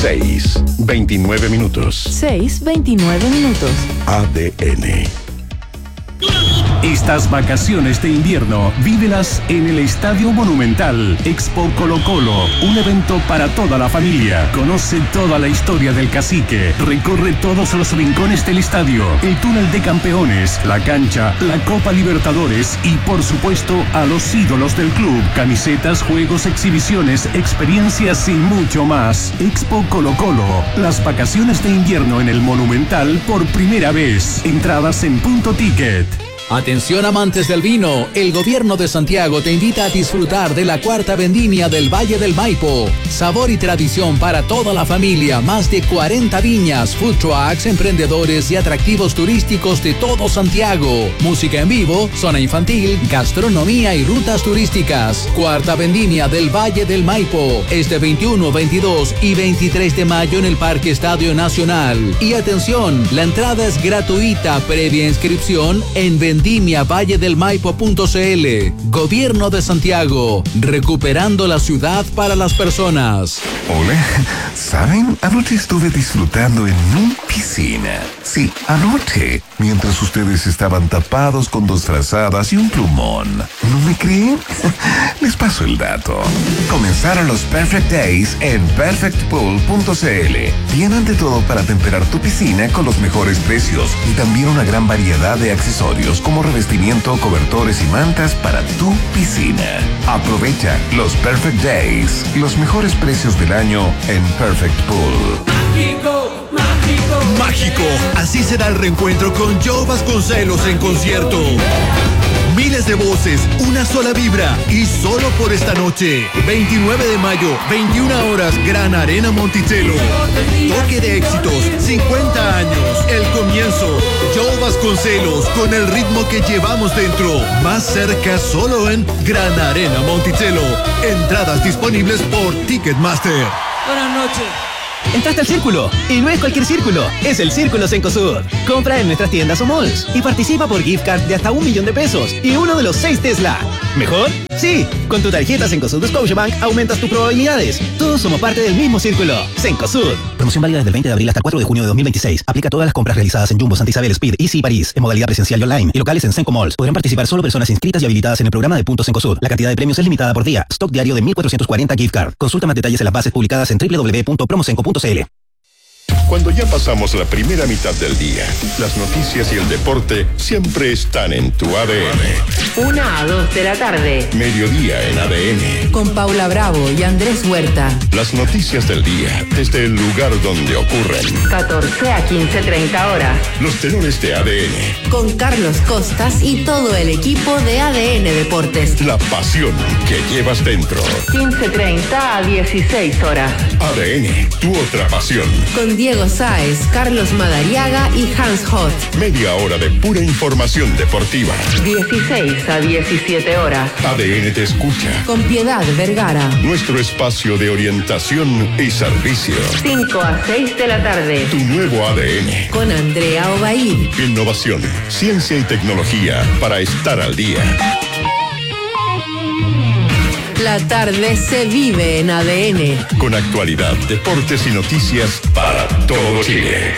6:29 minutos. 6:29 minutos. ADN. Estas vacaciones de invierno, vívelas en el Estadio Monumental. Expo Colo Colo, un evento para toda la familia. Conoce toda la historia del Cacique. Recorre todos los rincones del estadio, el túnel de campeones, la cancha, la Copa Libertadores y, por supuesto, a los ídolos del club. Camisetas, juegos, exhibiciones, experiencias y mucho más. Expo Colo Colo, las vacaciones de invierno en el Monumental por primera vez. Entradas en Punto Ticket. Atención amantes del vino, el gobierno de Santiago te invita a disfrutar de la cuarta vendimia del Valle del Maipo. Sabor y tradición para toda la familia, más de 40 viñas, food trucks, emprendedores y atractivos turísticos de todo Santiago. Música en vivo, zona infantil, gastronomía y rutas turísticas. Cuarta vendimia del Valle del Maipo, este 21, 22 y 23 de mayo en el Parque Estadio Nacional. Y atención, la entrada es gratuita, previa inscripción en vendimiavalledelmaipo.cl. Gobierno de Santiago, recuperando la ciudad para las personas. Hola, ¿saben? Anoche estuve disfrutando en mi piscina. Sí, anoche, mientras ustedes estaban tapados con 2 frazadas y un plumón. ¿No me creen? Les paso el dato. Comenzaron los Perfect Days en perfectpool.cl. Tienen de todo para temperar tu piscina con los mejores precios y también una gran variedad de accesorios como revestimiento, cobertores y mantas para tu piscina. Aprovecha los Perfect Days, los mejores precios del año en Perfect Pool. Mágico, mágico, mágico. Así será el reencuentro con Joe Vasconcelos en concierto. Miles de voces, una sola vibra y solo por esta noche. 29 de mayo, 21 horas, Gran Arena Monticello. Toque de éxitos, 50 años, el comienzo. Joe Vasconcelos con el ritmo que llevamos dentro. Más cerca solo en Gran Arena Monticello. Entradas disponibles por Ticketmaster. Buenas noches. Entraste al Círculo, y no es cualquier círculo, es el Círculo Cencosud. Compra en nuestras tiendas o malls y participa por gift card de hasta $1.000.000 y uno de los 6 Tesla. ¿Mejor? Sí, con tu tarjeta Cencosud de Scotiabank aumentas tus probabilidades. Todos somos parte del mismo círculo. Cencosud. Promoción válida desde el 20 de abril hasta el 4 de junio de 2026. Aplica a todas las compras realizadas en Jumbo, Santa Isabel, Speed, Easy y París, en modalidad presencial y online, y locales en Cenco Malls. Podrán participar solo personas inscritas y habilitadas en el programa de Puntos Cencosud. La cantidad de premios es limitada por día. Stock diario de 1.440 gift card. Consulta más detalles en las bases publicadas en www.promocenco.cl. Cuando ya pasamos la primera mitad del día, las noticias y el deporte siempre están en tu ADN. 1 a 2 de la tarde. Mediodía en ADN. Con Paula Bravo y Andrés Huerta. Las noticias del día desde el lugar donde ocurren. 14 a 15:30 horas. Los tenores de ADN. Con Carlos Costas y todo el equipo de ADN Deportes. La pasión que llevas dentro. 15:30 a 16 horas. ADN, tu otra pasión. Con Diego Sáez, Carlos Madariaga y Hans Hoth. Media hora de pura información deportiva. 16 a 17 horas. ADN te escucha. Con Piedad Vergara. Nuestro espacio de orientación y servicio. 5 a 6 de la tarde. Tu nuevo ADN. Con Andrea Obaid. Innovación, ciencia y tecnología para estar al día. La tarde se vive en ADN. Con actualidad, deportes y noticias para todo Chile.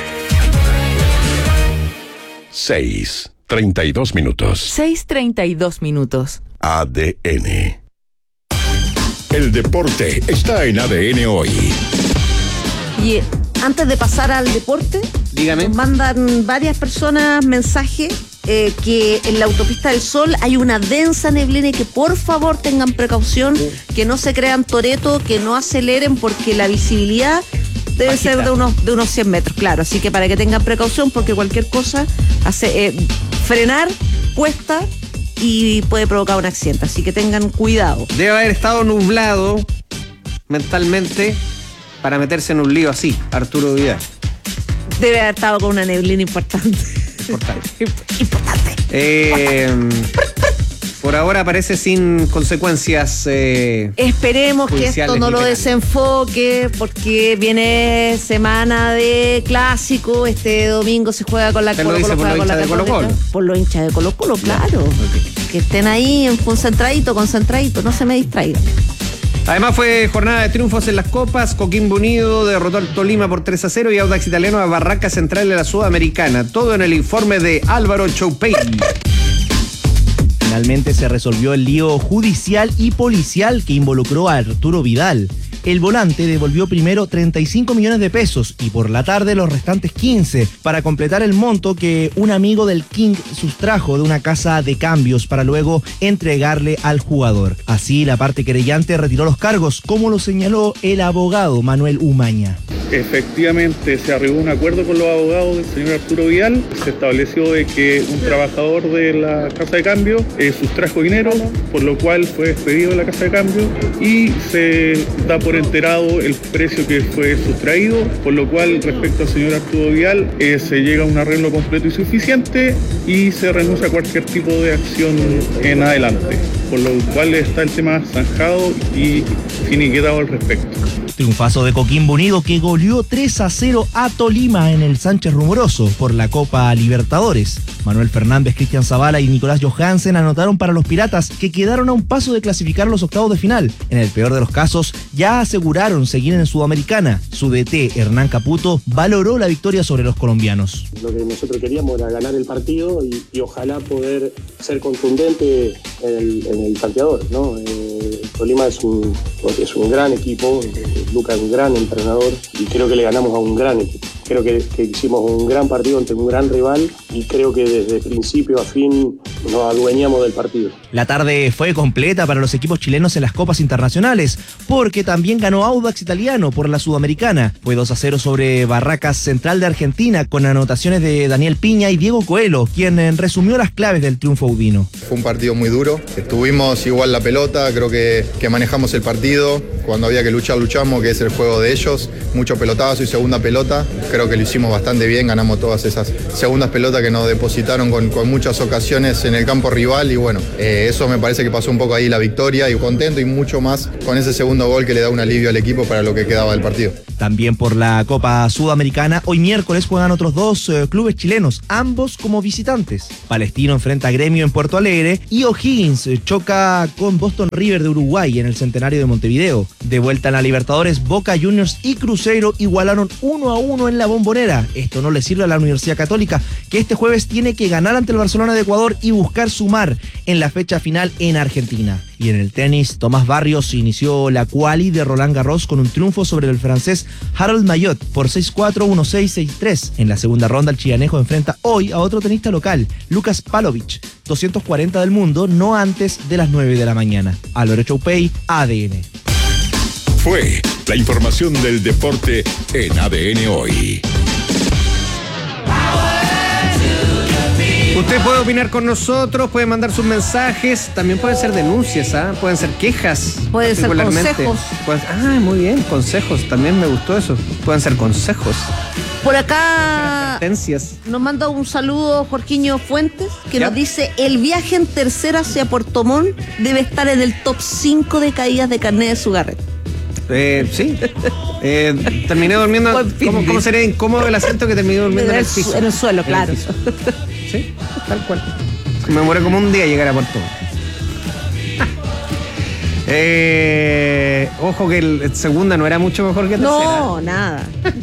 6:32 minutos. 6:32 minutos. ADN. El deporte está en ADN hoy. Y antes de pasar al deporte, dígame, nos mandan varias personas mensajes que en la autopista del Sol hay una densa neblina y que por favor tengan precaución, que no se crean toretos, que no aceleren porque la visibilidad debe bajita, ser de unos 100 metros, claro, así que para que tengan precaución porque cualquier cosa hace frenar cuesta y puede provocar un accidente, así que tengan cuidado. Debe haber estado nublado mentalmente para meterse en un lío así, Arturo Vidal. Debe haber estado con una neblina importante. Importante. Por ahora parece sin consecuencias. Esperemos que esto no lo desenfoque, porque viene semana de clásico. Este domingo se juega con la Colo-Colo. Por los hinchas de Colo-Colo. Por los hinchas de Colo-Colo, claro. Okay. Que estén ahí en concentradito, no se me distraigan. Además fue jornada de triunfos en las copas. Coquimbo Unido derrotó al Tolima por 3-0 y Audax Italiano a Barraca Central de la Sudamericana. Todo en el informe de Álvaro Choupey. Finalmente se resolvió el lío judicial y policial que involucró a Arturo Vidal. El volante devolvió primero 35 millones de pesos y por la tarde los restantes 15 para completar el monto que un amigo del King sustrajo de una casa de cambios para luego entregarle al jugador. Así la parte querellante retiró los cargos, como lo señaló el abogado Manuel Umaña. Efectivamente se arribó a un acuerdo con los abogados del señor Arturo Vidal. Se estableció de que un trabajador de la casa de cambio sustrajo dinero, por lo cual fue despedido de la casa de cambio y se da por enterado el precio que fue sustraído, por lo cual respecto al señor Arturo Vidal se llega a un arreglo completo y suficiente y se renuncia a cualquier tipo de acción en adelante, por lo cual está el tema zanjado y finiquitado al respecto. Triunfazo de Coquimbo Unido que goleó 3-0 a Tolima en el Sánchez Rumoroso por la Copa Libertadores. Manuel Fernández, Cristian Zavala y Nicolás Johansen anotaron para los Piratas, que quedaron a un paso de clasificar los octavos de final. En el peor de los casos, ya aseguraron seguir en Sudamericana. Su DT, Hernán Caputo, valoró la victoria sobre los colombianos. Lo que nosotros queríamos era ganar el partido y ojalá poder ser contundente en el tanteador, ¿no? Tolima es un gran equipo, Lucas es un gran entrenador y creo que le ganamos a un gran equipo. Creo que hicimos un gran partido ante un gran rival y creo que desde principio a fin nos adueñamos del partido. La tarde fue completa para los equipos chilenos en las copas internacionales, porque también ganó Audax Italiano por la Sudamericana. Fue 2-0 sobre Barracas Central de Argentina, con anotaciones de Daniel Piña y Diego Coelho, quien resumió las claves del triunfo audino. Fue un partido muy duro, tuvimos igual la pelota, creo que manejamos el partido, cuando había que luchar luchamos, que es el juego de ellos, mucho pelotazo y segunda pelota, creo que lo hicimos bastante bien, ganamos todas esas segundas pelotas que nos depositaron con muchas ocasiones en el campo rival y bueno, eso me parece que pasó un poco ahí la victoria y contento y mucho más con ese segundo gol que le da un alivio al equipo para lo que quedaba del partido. También por la Copa Sudamericana, hoy miércoles juegan otros dos clubes chilenos, ambos como visitantes. Palestino enfrenta a Gremio en Puerto Alegre y O'Higgins choca con Boston River de Uruguay en el Centenario de Montevideo. De vuelta en la Libertadores, Boca Juniors y Cruzeiro igualaron 1-1 en la Bombonera. Esto no le sirve a la Universidad Católica, que este jueves tiene que ganar ante el Barcelona de Ecuador y buscar sumar en la fecha final en Argentina. Y en el tenis, Tomás Barrios inició la quali de Roland Garros con un triunfo sobre el francés Harold Mayot por 6-4, 1-6, 6-3. En la segunda ronda, el chilenejo enfrenta hoy a otro tenista local, Lucas Pavlovich, 240 del mundo, no antes de las 9 de la mañana. Álvaro Choupey, ADN. Fue la información del deporte en ADN Hoy. Usted puede opinar con nosotros, puede mandar sus mensajes, también pueden ser denuncias, pueden ser quejas. Pueden ser consejos. Muy bien, consejos, también me gustó eso. Pueden ser consejos. Por acá Advertencias. nos manda un saludo Jorquiño Fuentes, que nos dice: el viaje en tercera hacia Puerto Montt debe estar en el top 5 de caídas de carnet de Sugarret. Sí. Terminé durmiendo. ¿Cómo sería incómodo el asiento que terminé durmiendo en el piso? En el suelo, claro. Sí, tal cual. Me demoré como un día llegar a Puerto Montt. Ojo que el segunda no era mucho mejor que tercera. No, nada.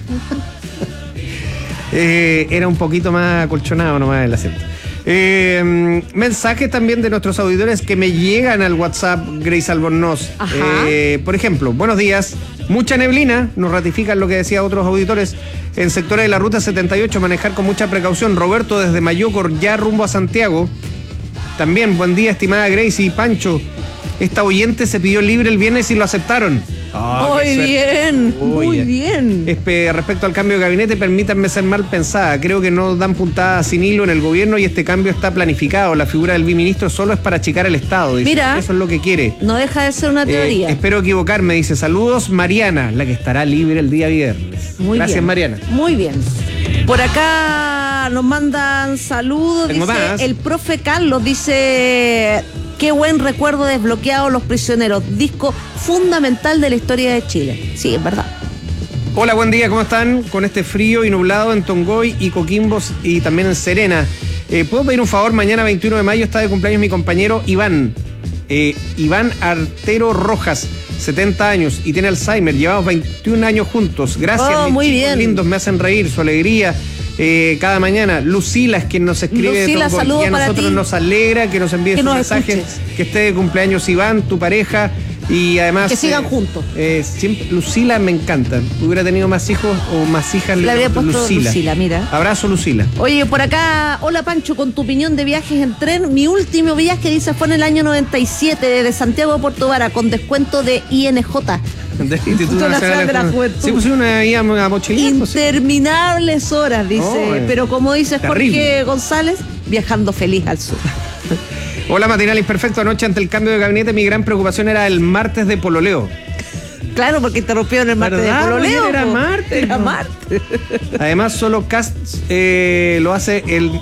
Era un poquito más acolchonado nomás el asiento. Mensajes también de nuestros auditores que me llegan al WhatsApp, Grace Albornoz. Por ejemplo, buenos días, mucha neblina, nos ratifican lo que decía otros auditores. En sectores de la ruta 78 manejar con mucha precaución. Roberto desde Mayocor, ya rumbo a Santiago. También, buen día, estimada Grace y Pancho. Esta oyente se pidió libre el viernes y lo aceptaron. Muy bien, muy bien. Respecto al cambio de gabinete, permítanme ser mal pensada. Creo que no dan puntada sin hilo en el gobierno y este cambio está planificado. La figura del biministro solo es para achicar el Estado. Dice. Mira, eso es lo que quiere. No deja de ser una teoría. Espero equivocarme, dice. Saludos, Mariana, la que estará libre el día viernes. Gracias, bien. Mariana. Muy bien. Por acá nos mandan saludos. Tengo dice más. El profe Carlos, dice: qué buen recuerdo desbloqueado Los Prisioneros, disco fundamental de la historia de Chile. Sí, es verdad. Hola, buen día, ¿cómo están? Con este frío y nublado en Tongoy y Coquimbo y también en Serena. ¿Puedo pedir un favor? Mañana 21 de mayo está de cumpleaños mi compañero Iván Artero Rojas. 70 años y tiene Alzheimer. Llevamos 21 años juntos. Gracias, mis muy chicos bien. lindos, me hacen reír, su alegría. Cada mañana. Lucila es quien nos escribe. Lucila, de Tongo, saludos y a para nosotros ti. nos alegra que nos envíes Que sus nos mensajes. escuches. Que esté de cumpleaños Iván, tu pareja. Y además. Que sigan juntos. Siempre, Lucila me encanta. Hubiera tenido más hijos o más hijas. Le habría puesto Lucila. Lucila, mira. Abrazo, Lucila. Oye, por acá, hola Pancho, con tu opinión de viajes en tren. Mi último viaje, dice, fue en el año 97, desde Santiago a Puerto Vara, con descuento de INJ. Del Instituto Nacional de la Juventud. Sí, pues una mochilita. Interminables horas, dice. Pero como dice terrible. Jorge González, viajando feliz al sur. Hola, matinal imperfecto. Anoche, ante el cambio de gabinete, mi gran preocupación era el martes de pololeo. Claro, porque interrumpieron el martes de ¿Verdad? pololeo. Era po. martes. Era martes. Además, solo Cast lo hace el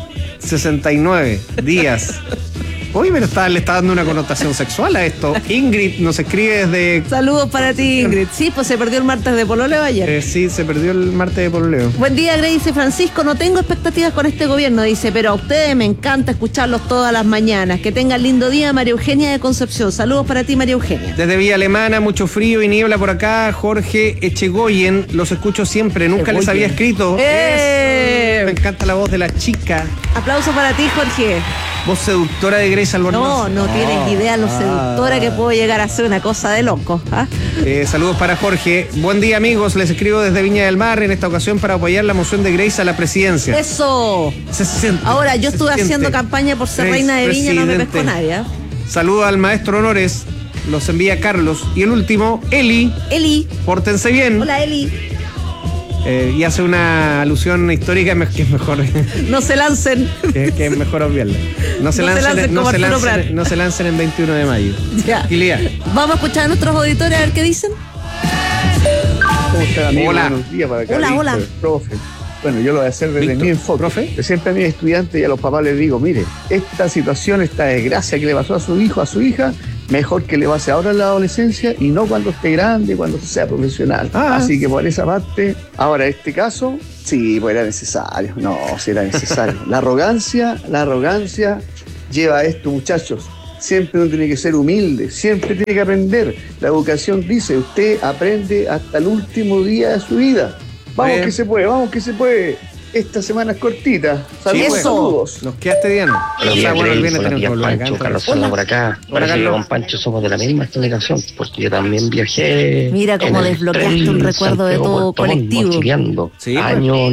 69 días. Oye, pero le está dando una connotación sexual a esto. Ingrid nos escribe desde... Saludos para ti, Ingrid. Sí, pues se perdió el martes de pololeo ayer. Sí, se perdió el martes de pololeo. Buen día, Grace Francisco. No tengo expectativas con este gobierno, dice, pero a ustedes me encanta escucharlos todas las mañanas. Que tengan lindo día, María Eugenia de Concepción. Saludos para ti, María Eugenia. Desde Villa Alemana, mucho frío y niebla por acá. Jorge Echegoyen, los escucho siempre. Nunca les había escrito. Me encanta la voz de la chica. Aplauso para ti, Jorge. Voz seductora de Grace Albornoz. No tienes idea lo seductora que puedo llegar a ser, una cosa de loco. ¿Ah? Saludos para Jorge. Buen día, amigos. Les escribo desde Viña del Mar en esta ocasión para apoyar la moción de Grace a la presidencia. ¡Eso! Se siente. Ahora, yo estuve siente. haciendo campaña por ser Grace, reina de Viña, no me presidente. pescó nadie. ¿eh? Saludos al maestro Honores. Los envía Carlos. Y el último, Eli. Eli. Pórtense bien. Hola, Eli. Y hace una alusión histórica que es mejor. No se lancen. que es mejor obviarla. No se lancen en 21 de mayo. Ya. Tranquilidad. Vamos a escuchar a nuestros auditores a ver qué dicen. ¿Cómo están, amigos? Hola. Buenos días para acá. Hola, Víctor, hola. Profe. Bueno, yo lo voy a hacer desde Víctor, mi enfoque. profe. Yo siempre a mis estudiantes y a los papás les digo, mire, esta situación, esta desgracia que le pasó a su hijo, a su hija, mejor que le pase ahora en la adolescencia y no cuando esté grande, cuando sea profesional. Así que por esa parte, ahora este caso, sí, pues era necesario. No, sí era necesario. La arrogancia lleva a esto, muchachos. Siempre uno tiene que ser humilde, siempre tiene que aprender. La educación dice, usted aprende hasta el último día de su vida. Vamos que se puede, vamos que se puede. Esta semana es cortita. Saludos. Saludos. Nos quedaste bien. Buenos días, Pancho, Carlos Sola por acá. Parece que con Pancho somos de la misma generación, porque yo también viajé. Mira cómo desbloqueaste un recuerdo de tu colectivo. Mochileando. Sí, año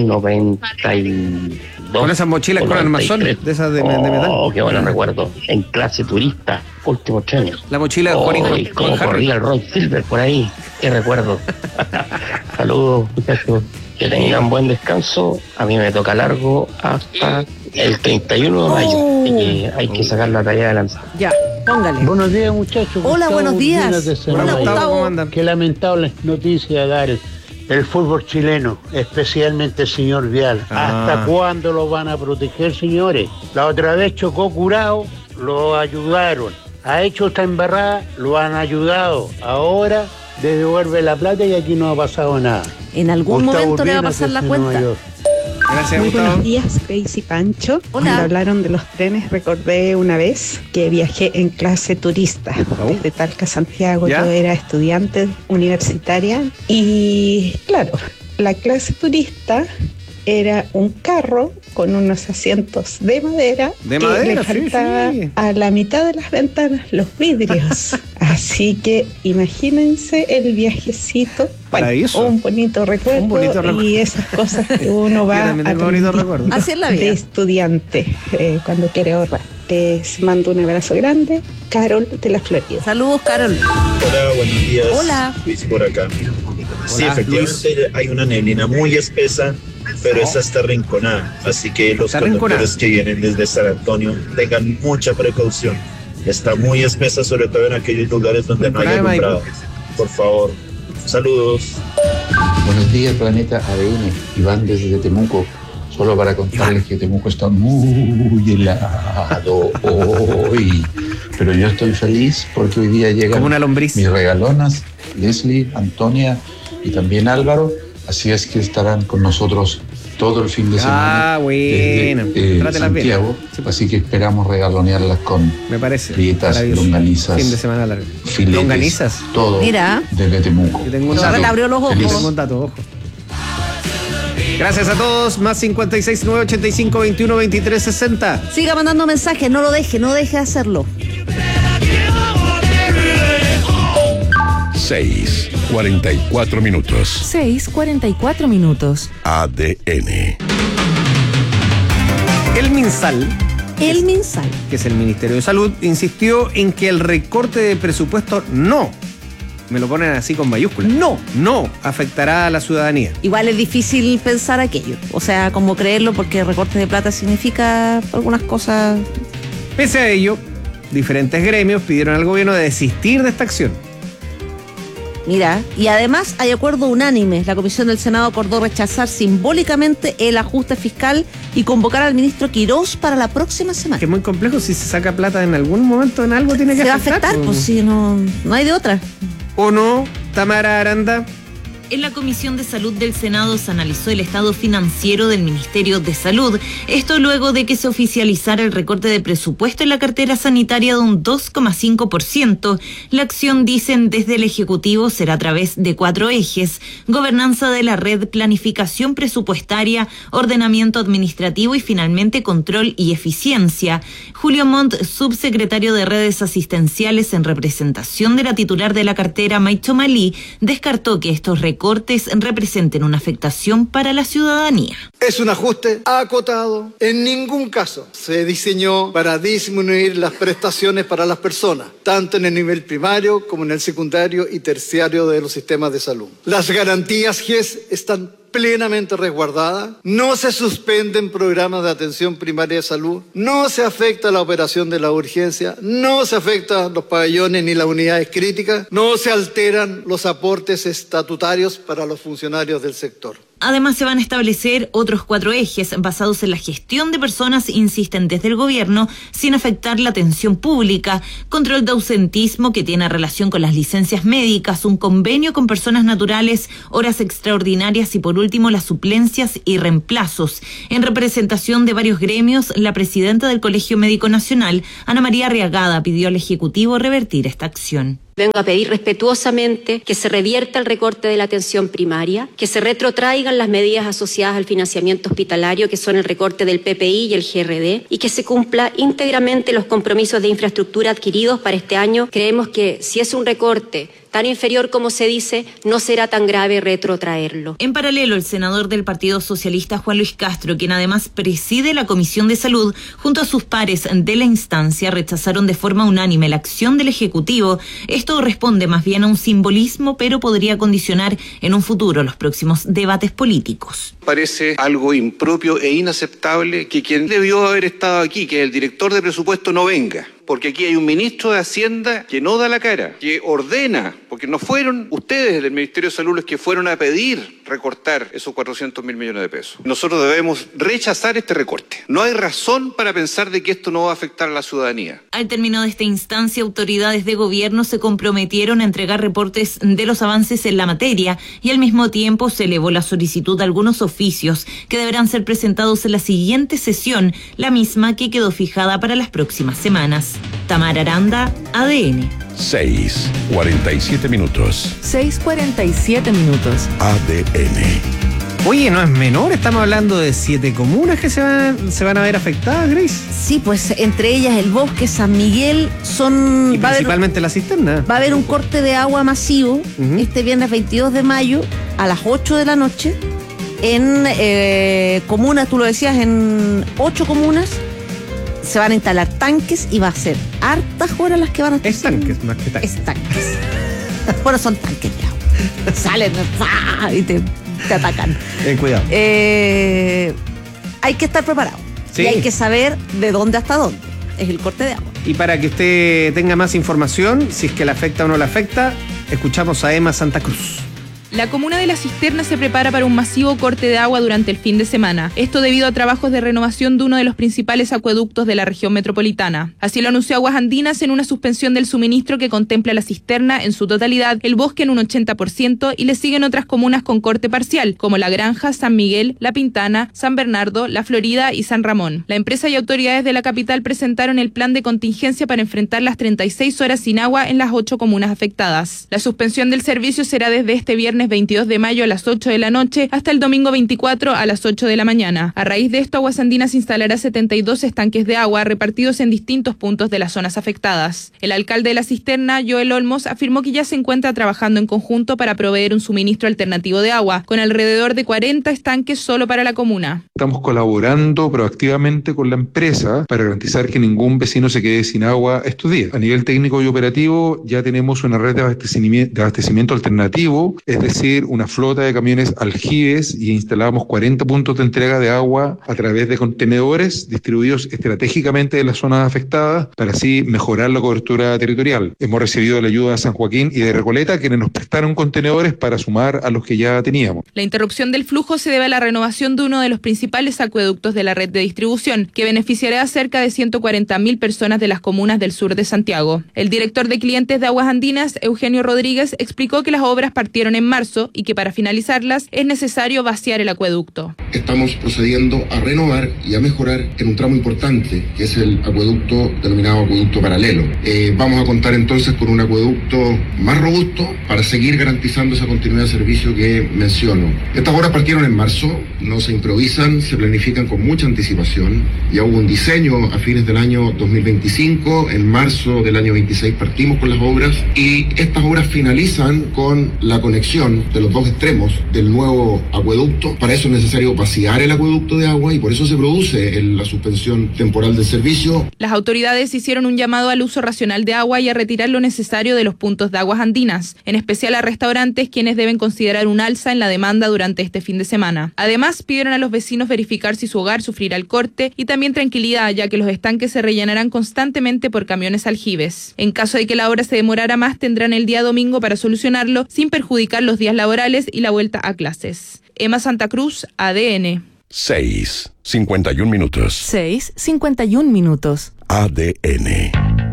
92. Con esas mochilas con armazón, de esas de metal. Oh, qué buenos recuerdos. En clase turista, últimos años. La mochila de Juan y cómo corría el Ron Silver por ahí. Qué recuerdo. Saludos, muchachos. Que tengan buen descanso. A mí me toca largo hasta el 31 de mayo. Así que hay que sacar la tarea de lanza. Ya, póngale. Buenos días, muchachos. Hola, buenos días. Hola, Gustavo. Qué lamentable noticia dar el fútbol chileno, especialmente el señor Vial. ¿Hasta cuándo lo van a proteger, señores? La otra vez chocó Curao, lo ayudaron. Ha hecho esta embarrada, lo han ayudado. Ahora devuelve la plata y aquí no ha pasado nada. En algún Gustavo momento le va a Pina, pasar la desde cuenta. Nueva York. Gracias, Muy Gustavo. buenos días, Grace y Pancho. Hola. Cuando hablaron de los trenes, recordé una vez que viajé en clase turista desde Talca a Santiago. ¿Ya? Yo era estudiante universitaria y, claro, la clase turista era un carro con unos asientos de madera De que madera, le faltaba sí. a la mitad de las ventanas los vidrios. Así que imagínense el viajecito. Bueno, Paraíso. un bonito recuerdo, Un bonito recuerdo. y esas cosas que uno va Yo también tengo bonito aprendiendo recuerdo. Así es la vida. de estudiante cuando quiere ahorrar. Les mando un abrazo grande, Carol de la Florida. Saludos, Carol. Hola, buenos días. Hola. Luis por acá. Sí, Hola, efectivamente hay una neblina muy espesa, pero esa está rinconada. Así que los Está rinconada. conductores que vienen desde San Antonio tengan mucha precaución. Está muy espesa, sobre todo en aquellos lugares donde no hay Rinconada de alumbrado. Por favor, saludos. Buenos días, planeta ADN. Iván desde Temuco. Solo para contarles que Temuco está muy helado hoy. Pero yo estoy feliz porque hoy día llegan Como una lombriz. mis regalonas, Leslie, Antonia y también Álvaro. Así es que estarán con nosotros todo el fin de semana desde Santiago, así que esperamos regalonearlas con prietas, longanizas, fin de semana largo. Filetes, longanizas, todo desde Temuco. Tengo un dato. Abrió los ojos. Tengo un dato, ojo. Gracias a todos. Más 56 985 21 23 60. Siga mandando mensajes, no deje de hacerlo. 6:44 minutos. 6:44 minutos. ADN. El MinSal, que es el Ministerio de Salud, insistió en que el recorte de presupuesto me lo ponen así con mayúsculas, no afectará a la ciudadanía. Igual es difícil pensar aquello, o sea, como creerlo, porque recorte de plata significa algunas cosas. Pese a ello, diferentes gremios pidieron al gobierno de desistir de esta acción. Mira, y además hay acuerdo unánime. La Comisión del Senado acordó rechazar simbólicamente el ajuste fiscal y convocar al ministro Quirós para la próxima semana. Que es muy complejo, si se saca plata en algún momento, en algo tiene que afectar. Se va a afectar, pues si no hay de otra. ¿O no, Tamara Aranda? En la Comisión de Salud del Senado se analizó el estado financiero del Ministerio de Salud. Esto luego de que se oficializara el recorte de presupuesto en la cartera sanitaria de un 2,5%. La acción, dicen desde el Ejecutivo, será a través de 4 ejes: gobernanza de la red, planificación presupuestaria, ordenamiento administrativo y finalmente control y eficiencia. Julio Montt, subsecretario de redes asistenciales en representación de la titular de la cartera, Maicho Malí, descartó que estos recortes representen una afectación para la ciudadanía. Es un ajuste acotado. En ningún caso se diseñó para disminuir las prestaciones para las personas, tanto en el nivel primario como en el secundario y terciario de los sistemas de salud. Las garantías GES están plenamente resguardada, no se suspenden programas de atención primaria de salud, no se afecta la operación de la urgencia, no se afectan los pabellones ni las unidades críticas, no se alteran los aportes estatutarios para los funcionarios del sector. Además, se van a establecer otros 4 ejes basados en la gestión de personas, insisten desde el gobierno, sin afectar la atención pública, control de ausentismo que tiene relación con las licencias médicas, un convenio con personas naturales, horas extraordinarias y por último las suplencias y reemplazos. En representación de varios gremios, la presidenta del Colegio Médico Nacional, Ana María Arriagada, pidió al Ejecutivo revertir esta acción. Vengo a pedir respetuosamente que se revierta el recorte de la atención primaria, que se retrotraigan las medidas asociadas al financiamiento hospitalario, que son el recorte del PPI y el GRD, y que se cumpla íntegramente los compromisos de infraestructura adquiridos para este año. Creemos que si es un recorte tan inferior como se dice, no será tan grave retrotraerlo. En paralelo, el senador del Partido Socialista, Juan Luis Castro, quien además preside la Comisión de Salud, junto a sus pares de la instancia, rechazaron de forma unánime la acción del Ejecutivo. Esto responde más bien a un simbolismo, pero podría condicionar en un futuro los próximos debates políticos. Parece algo impropio e inaceptable que quien debió haber estado aquí, que el director de presupuesto, no venga. Porque aquí hay un ministro de Hacienda que no da la cara, que ordena, porque no fueron ustedes del Ministerio de Salud los que fueron a pedir recortar esos 400.000 millones de pesos. Nosotros debemos rechazar este recorte. No hay razón para pensar de que esto no va a afectar a la ciudadanía. Al término de esta instancia, autoridades de gobierno se comprometieron a entregar reportes de los avances en la materia y al mismo tiempo se elevó la solicitud de algunos oficios que deberán ser presentados en la siguiente sesión, la misma que quedó fijada para las próximas semanas. Tamara Aranda, ADN. 6:47 minutos. 6:47 minutos. ADN. Oye, no es menor, estamos hablando de 7 comunas que se van a ver afectadas, Grace. Sí, pues entre ellas el Bosque, San Miguel, son... Y principalmente la cisterna. Va a haber un corte de agua masivo este viernes 22 de mayo a las 8 de la noche en comunas, tú lo decías, en 8 comunas. Se van a instalar tanques y va a ser hartas horas las que van a estar. Es tanques, más que tanques. Es tanques. Bueno, son tanques de agua. Salen y te atacan. Cuidado. Hay que estar preparado. Sí. Y hay que saber de dónde hasta dónde es el corte de agua. Y para que usted tenga más información, si es que le afecta o no le afecta, escuchamos a Emma Santa Cruz. La comuna de La Cisterna se prepara para un masivo corte de agua durante el fin de semana. Esto debido a trabajos de renovación de uno de los principales acueductos de la región metropolitana. Así lo anunció Aguas Andinas en una suspensión del suministro que contempla La Cisterna en su totalidad, El Bosque en un 80% y le siguen otras comunas con corte parcial, como La Granja, San Miguel, La Pintana, San Bernardo, La Florida y San Ramón. La empresa y autoridades de la capital presentaron el plan de contingencia para enfrentar las 36 horas sin agua en las 8 comunas afectadas. La suspensión del servicio será desde este viernes 22 de mayo a las 8 de la noche hasta el domingo 24 a las 8 de la mañana. A raíz de esto, Aguas Andinas instalará 72 estanques de agua repartidos en distintos puntos de las zonas afectadas. El alcalde de La Cisterna, Joel Olmos, afirmó que ya se encuentra trabajando en conjunto para proveer un suministro alternativo de agua, con alrededor de 40 estanques solo para la comuna. Estamos colaborando proactivamente con la empresa para garantizar que ningún vecino se quede sin agua estos días. A nivel técnico y operativo ya tenemos una red de abastecimiento alternativo, es decir, una flota de camiones aljibes, y instalamos 40 puntos de entrega de agua a través de contenedores distribuidos estratégicamente en las zonas afectadas para así mejorar la cobertura territorial. Hemos recibido la ayuda de San Joaquín y de Recoleta, quienes nos prestaron contenedores para sumar a los que ya teníamos. La interrupción del flujo se debe a la renovación de uno de los principales acueductos de la red de distribución, que beneficiará a cerca de 140.000 personas de las comunas del sur de Santiago. El director de clientes de Aguas Andinas, Eugenio Rodríguez, explicó que las obras partieron en marzo y que para finalizarlas es necesario vaciar el acueducto. Estamos procediendo a renovar y a mejorar en un tramo importante, que es el acueducto denominado acueducto paralelo. Vamos a contar entonces con un acueducto más robusto para seguir garantizando esa continuidad de servicio que menciono. Estas obras partieron en marzo, no se improvisan, se planifican con mucha anticipación. Ya hubo un diseño a fines del año 2025, en marzo del año 26 partimos con las obras y estas obras finalizan con la conexión de los dos extremos del nuevo acueducto. Para eso es necesario vaciar el acueducto de agua y por eso se produce la suspensión temporal del servicio. Las autoridades hicieron un llamado al uso racional de agua y a retirar lo necesario de los puntos de Aguas Andinas, en especial a restaurantes, quienes deben considerar un alza en la demanda durante este fin de semana. Además, pidieron a los vecinos verificar si su hogar sufrirá el corte y también tranquilidad, ya que los estanques se rellenarán constantemente por camiones aljibes. En caso de que la obra se demorara más, tendrán el día domingo para solucionarlo sin perjudicar los días laborales y la vuelta a clases. Emma Santa Cruz, ADN. 6:51 minutos. 6:51 minutos. ADN.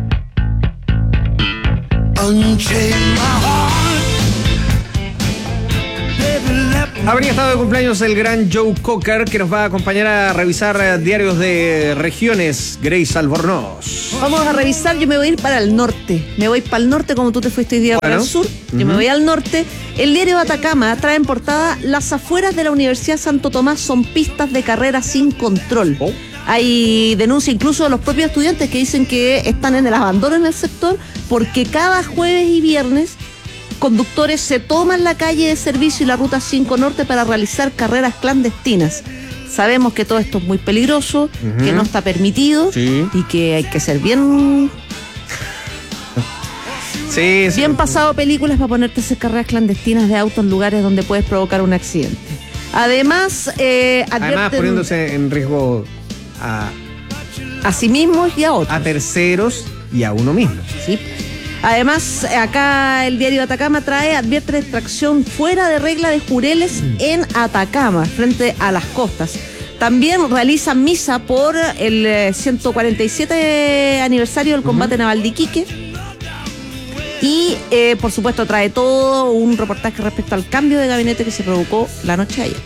Habría estado de cumpleaños el gran Joe Cocker, que nos va a acompañar a revisar diarios de regiones. Grace Albornoz. Vamos a revisar, yo me voy a ir para el norte. Me voy para el norte como tú te fuiste hoy día para el sur. Yo me voy al norte. El diario de Atacama trae en portada: las afueras de la Universidad Santo Tomás son pistas de carrera sin control. Hay denuncia incluso de los propios estudiantes que dicen que están en el abandono en el sector porque cada jueves y viernes conductores se toman la calle de servicio y la ruta 5 Norte para realizar carreras clandestinas. Sabemos que todo esto es muy peligroso, que no está permitido y que hay que ser bien pasado películas para ponerte a hacer carreras clandestinas de autos en lugares donde puedes provocar un accidente. Además poniéndose en riesgo a sí mismos y a otros. A terceros y a uno mismo. Sí. Además, acá el diario de Atacama advierte de extracción fuera de regla de jureles en Atacama, frente a las costas. También realizan misa por el 147 aniversario del combate naval de Iquique. Y, por supuesto, trae todo un reportaje respecto al cambio de gabinete que se provocó la noche de ayer.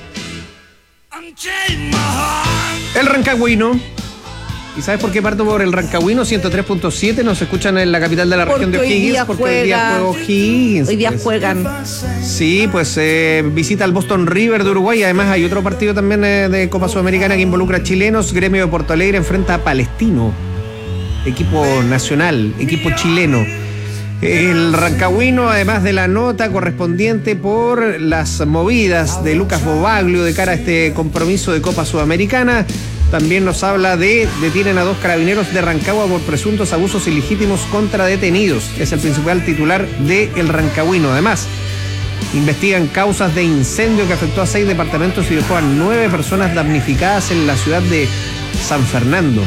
El Rancagüino. ¿Y sabes por qué parto por el Rancagüino? 103.7, nos escuchan en la capital de la región de O'Higgins, porque hoy día juega O'Higgins. Hoy día juegan. Sí, pues visita al Boston River de Uruguay. Además hay otro partido también de Copa Sudamericana que involucra a chilenos. Gremio de Porto Alegre enfrenta a Palestino, equipo nacional, equipo chileno. El Rancagüino, además de la nota correspondiente por las movidas de Lucas Bobaglio de cara a este compromiso de Copa Sudamericana, también nos habla de detienen a 2 carabineros de Rancagua por presuntos abusos ilegítimos contra detenidos. Es el principal titular de El Rancagüino. Además, investigan causas de incendio que afectó a 6 departamentos y dejó a 9 personas damnificadas en la ciudad de San Fernando.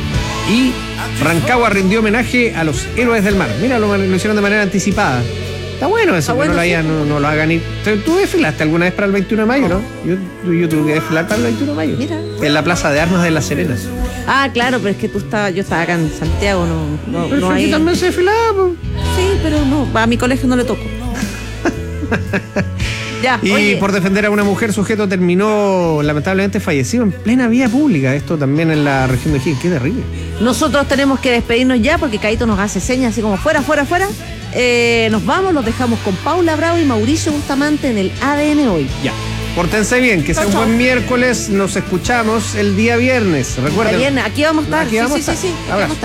Y Rancagua rindió homenaje a los héroes del mar. Mira, lo hicieron de manera anticipada. Está bueno eso, que no lo hagan ir. ¿Tú desfilaste alguna vez para el 21 de mayo, no? Yo tuve que desfilar para el 21 de mayo. Mira. En la Plaza de Armas de La Serena. Ah, claro, pero es que yo estaba acá en Santiago, pero hay... aquí también se desfilaba, pues. Sí, pero no, a mi colegio no le tocó. Ya, y por defender a una mujer, sujeto terminó lamentablemente fallecido en plena vía pública. Esto también en la región de Higgins. Qué terrible. Nosotros tenemos que despedirnos ya porque Caito nos hace señas así como fuera. Nos vamos, los dejamos con Paula Bravo y Mauricio Bustamante en el ADN Hoy. Ya. Pórtense bien, que sea un buen miércoles. Nos escuchamos el día viernes. Recuerden. Aquí vamos a estar. Sí. Vamos a estar.